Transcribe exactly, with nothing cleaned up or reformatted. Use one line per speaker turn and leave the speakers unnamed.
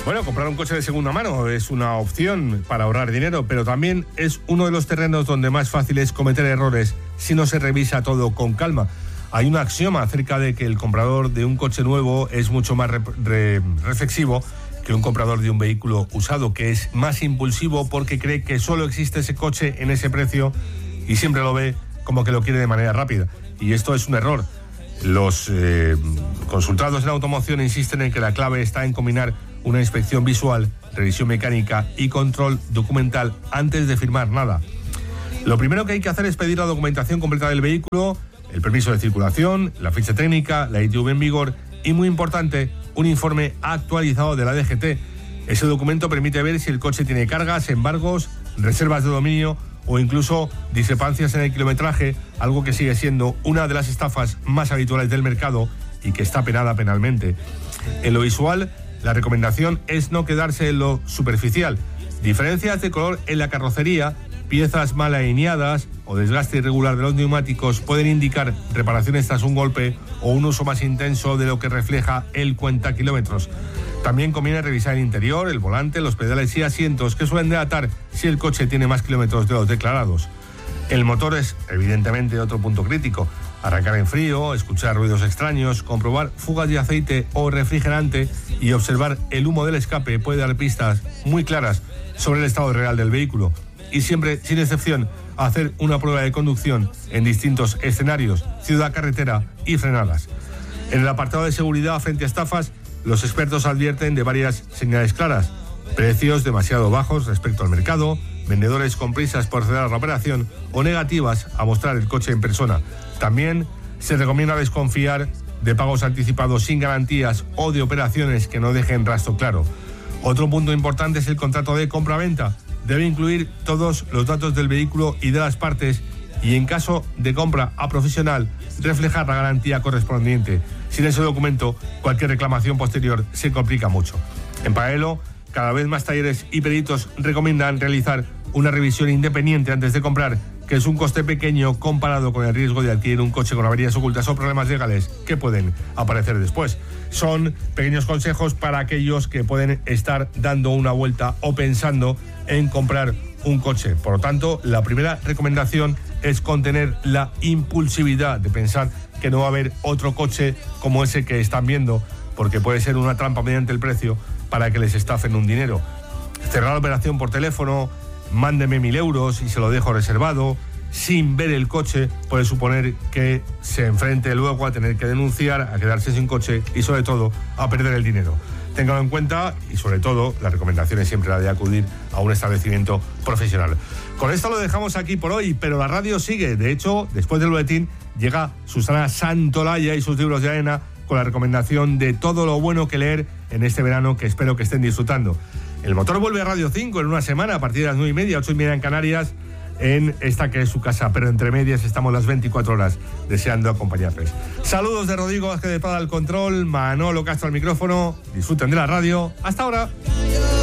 Bueno, comprar un coche de segunda mano es una opción para ahorrar dinero, pero también es uno de los terrenos donde más fácil es cometer errores si no se revisa todo con calma. Hay un axioma acerca de que el comprador de un coche nuevo es mucho más re- re- reflexivo que un comprador de un vehículo usado, que es más impulsivo porque cree que solo existe ese coche en ese precio y siempre lo ve como que lo quiere de manera rápida. Y esto es un error. Los eh, consultados en automoción insisten en que la clave está en combinar una inspección visual, revisión mecánica y control documental antes de firmar nada. Lo primero que hay que hacer es pedir la documentación completa del vehículo, el permiso de circulación, la ficha técnica, la I T V en vigor y, muy importante, un informe actualizado de la D G T. Ese documento permite ver si el coche tiene cargas, embargos, reservas de dominio o incluso discrepancias en el kilometraje, algo que sigue siendo una de las estafas más habituales del mercado y que está penada penalmente. En lo visual, la recomendación es no quedarse en lo superficial. Diferencias de color en la carrocería, piezas mal alineadas o desgaste irregular de los neumáticos pueden indicar reparaciones tras un golpe o un uso más intenso de lo que refleja el cuentakilómetros. También conviene revisar el interior, el volante, los pedales y asientos, que suelen delatar si el coche tiene más kilómetros de los declarados. El motor es, evidentemente, otro punto crítico. Arrancar en frío, escuchar ruidos extraños, comprobar fugas de aceite o refrigerante y observar el humo del escape puede dar pistas muy claras sobre el estado real del vehículo. Y siempre, sin excepción, hacer una prueba de conducción en distintos escenarios, ciudad, carretera y frenadas. En el apartado de seguridad frente a estafas, los expertos advierten de varias señales claras: precios demasiado bajos respecto al mercado, vendedores con prisas por cerrar la operación o negativas a mostrar el coche en persona. También se recomienda desconfiar de pagos anticipados sin garantías o de operaciones que no dejen rastro claro. Otro punto importante es el contrato de compra-venta. Debe incluir todos los datos del vehículo y de las partes y, en caso de compra a profesional, reflejar la garantía correspondiente. Sin ese documento, cualquier reclamación posterior se complica mucho. En paralelo, cada vez más talleres y peritos recomiendan realizar una revisión independiente antes de comprar, que es un coste pequeño comparado con el riesgo de adquirir un coche con averías ocultas o problemas legales que pueden aparecer después. Son pequeños consejos para aquellos que pueden estar dando una vuelta o pensando en comprar un coche. Por lo tanto, la primera recomendación es contener la impulsividad de pensar que no va a haber otro coche como ese que están viendo, porque puede ser una trampa mediante el precio para que les estafen un dinero. Cerrar la operación por teléfono, mándeme mil euros y se lo dejo reservado, sin ver el coche, puede suponer que se enfrente luego a tener que denunciar, a quedarse sin coche y, sobre todo, a perder el dinero. Ténganlo en cuenta y, sobre todo, la recomendación es siempre la de acudir a un establecimiento profesional. Con esto lo dejamos aquí por hoy, pero la radio sigue. De hecho, después del boletín llega Susana Santolaya y sus libros de arena con la recomendación de todo lo bueno que leer en este verano, que espero que estén disfrutando. El motor vuelve a Radio cinco en una semana a partir de las nueve y media, ocho y media en Canarias, en esta que es su casa, pero entre medias estamos las veinticuatro horas deseando acompañarles. Saludos de Rodrigo Vázquez de Prada al control, Manolo Castro al micrófono. Disfruten de la radio. Hasta ahora.